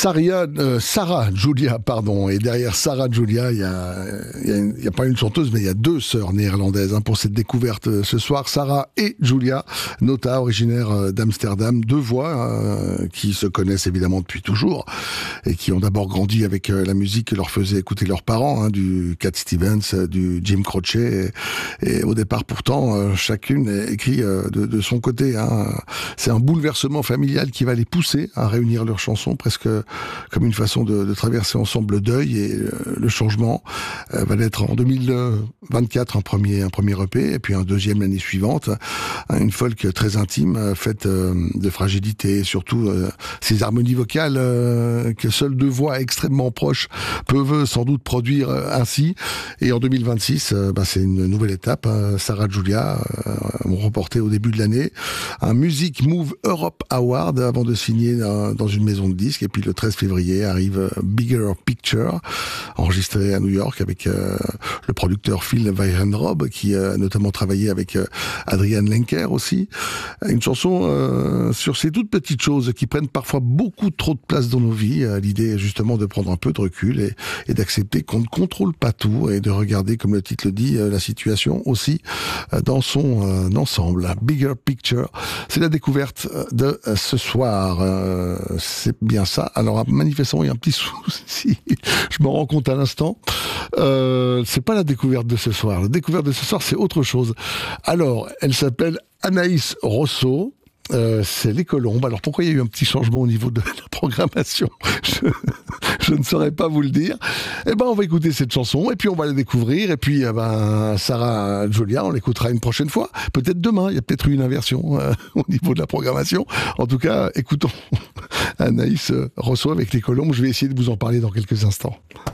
Sarah Julia, pardon. Et derrière Sarah Julia, il y a pas une chanteuse, mais il y a deux sœurs néerlandaises pour cette découverte ce soir. Sarah et Julia, Nota, originaire d'Amsterdam. Deux voix qui se connaissent évidemment depuis toujours et qui ont d'abord grandi avec la musique que leur faisaient écouter leurs parents, du Cat Stevens, du Jim Croce. Et au départ, pourtant, chacune écrit de son côté. C'est un bouleversement familial qui va les pousser à réunir leurs chansons presque comme une façon de traverser ensemble le deuil et le changement. Va l'être en 2024 un premier EP et puis un deuxième l'année suivante. Une folk très intime, faite de fragilité et surtout ces harmonies vocales que seules deux voix extrêmement proches peuvent sans doute produire ainsi. Et en 2026, c'est une nouvelle étape. Sarah Julia ont remporté au début de l'année un Music Move Europe Award avant de signer dans une maison de disques. Et puis le 13 février arrive Bigger Picture, enregistré à New York avec le producteur Phil Weyrenrob qui a notamment travaillé avec Adrian Lenker aussi. Une chanson sur ces toutes petites choses qui prennent parfois beaucoup trop de place dans nos vies. L'idée est justement de prendre un peu de recul et d'accepter qu'on ne contrôle pas tout et de regarder, comme le titre le dit, la situation aussi dans son ensemble. Bigger Picture, c'est la découverte de ce soir. C'est bien ça. Alors manifestement, il y a un petit souci. Je m'en rends compte à l'instant. C'est pas la découverte de ce soir. La découverte de ce soir, c'est autre chose. Alors, elle s'appelle Anaïs Rosso. C'est Les Colombes. Alors pourquoi il y a eu un petit changement au niveau de la programmation, je ne saurais pas vous le dire. On va écouter cette chanson et puis on va la découvrir et puis Sarah Julia, on l'écoutera une prochaine fois, peut-être demain. Il y a peut-être eu une inversion au niveau de la programmation. En tout cas, écoutons Anaïs Rosso avec Les Colombes. Je vais essayer de vous en parler dans quelques instants.